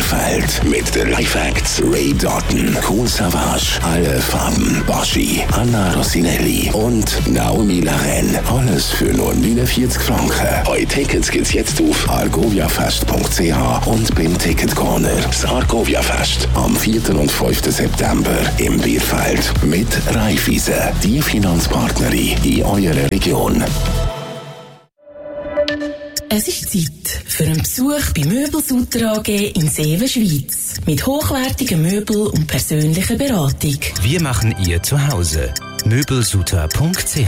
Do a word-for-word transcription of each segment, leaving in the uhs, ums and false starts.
Bierfeld. Mit den Lifehacks Ray Doughton, Kool Savas, alle Farben, Baschi, Anna Rossinelli und Naomi Laren. Alles für nur neunundvierzig Franken. Eure Tickets gibt's jetzt auf argoviafest punkt c h und beim Ticket Corner. Das Argovia Fest am vierten und fünften September im Bierfeld mit Raiffeisen, die Finanzpartnerin in eurer Region. Es ist Zeit für einen Besuch bei Möbelsutter A G in Seewen, Schweiz. Mit hochwertigen Möbeln und persönlicher Beratung. Wir machen ihr zu Hause. möbelsutter punkt c h.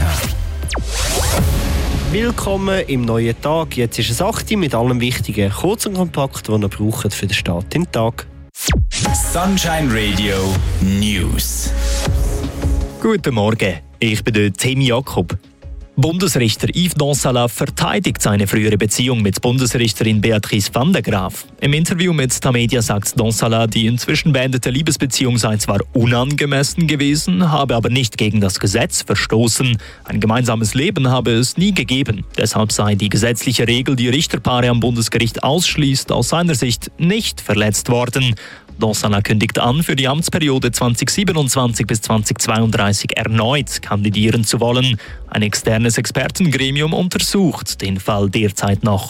Willkommen im neuen Tag. Jetzt ist es acht Uhr mit allem Wichtigen, kurz und kompakt, was ihr braucht für den Start in den Tag. Sunshine Radio News. Guten Morgen, ich bin der Tim Jakob. Bundesrichter Yves Donsala verteidigt seine frühere Beziehung mit Bundesrichterin Beatrice van der Graaf. Im Interview mit Tamedia sagt Donsala, die inzwischen beendete Liebesbeziehung sei zwar unangemessen gewesen, habe aber nicht gegen das Gesetz verstoßen. Ein gemeinsames Leben habe es nie gegeben. Deshalb sei die gesetzliche Regel, die Richterpaare am Bundesgericht ausschließt, aus seiner Sicht nicht verletzt worden. Donsala kündigt an, für die Amtsperiode zweitausendsiebenundzwanzig bis zweitausendzweiunddreißig erneut kandidieren zu wollen. Ein externes Expertengremium untersucht den Fall derzeit noch.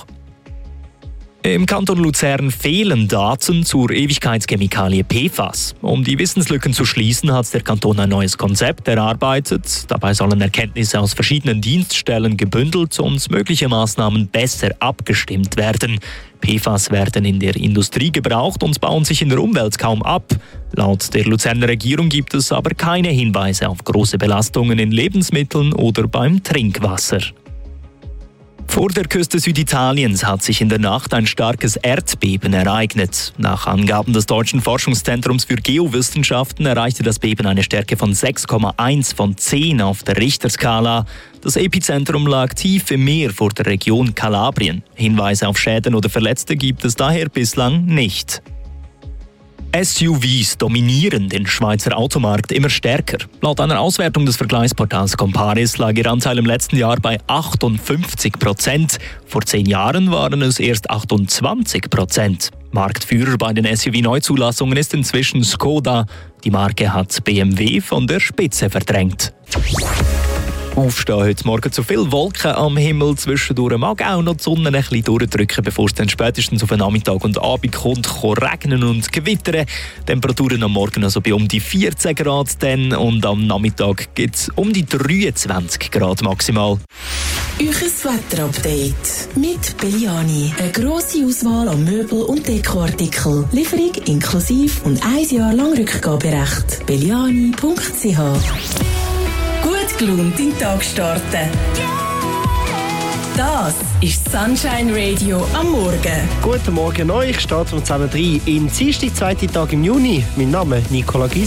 Im Kanton Luzern fehlen Daten zur Ewigkeitschemikalie P F A S. Um die Wissenslücken zu schließen, hat der Kanton ein neues Konzept erarbeitet. Dabei sollen Erkenntnisse aus verschiedenen Dienststellen gebündelt und mögliche Maßnahmen besser abgestimmt werden. P F A S werden in der Industrie gebraucht und bauen sich in der Umwelt kaum ab. Laut der Luzerner Regierung gibt es aber keine Hinweise auf große Belastungen in Lebensmitteln oder beim Trinkwasser. Vor der Küste Süditaliens hat sich in der Nacht ein starkes Erdbeben ereignet. Nach Angaben des Deutschen Forschungszentrums für Geowissenschaften erreichte das Beben eine Stärke von sechs Komma eins von zehn auf der Richterskala. Das Epizentrum lag tief im Meer vor der Region Kalabrien. Hinweise auf Schäden oder Verletzte gibt es daher bislang nicht. S U Vs dominieren den Schweizer Automarkt immer stärker. Laut einer Auswertung des Vergleichsportals Comparis lag ihr Anteil im letzten Jahr bei achtundfünfzig Prozent. Vor zehn Jahren waren es erst achtundzwanzig Prozent. Marktführer bei den S U V-Neuzulassungen ist inzwischen Skoda. Die Marke hat B M W von der Spitze verdrängt. Aufstehen heute Morgen zu viel Wolken am Himmel. Zwischendurch mag auch noch die Sonne ein bisschen durchdrücken, bevor es dann spätestens auf den Nachmittag und Abend kommt, kann regnen und gewittern. Temperaturen am Morgen also bei um die vierzehn Grad dann, und am Nachmittag gibt es um die dreiundzwanzig Grad maximal. Euches Wetterupdate mit Belliani. Eine grosse Auswahl an Möbel- und Dekoartikel. Lieferung inklusive und ein Jahr lang Rückgaberecht. belliani punkt c h. Gut gelaunt in den Tag starten. Das ist Sunshine Radio am Morgen. Guten Morgen euch, starten wir zusammen rein in den Dienstag, zweiten Tag im Juni. Mein Name ist Nicola Gysi.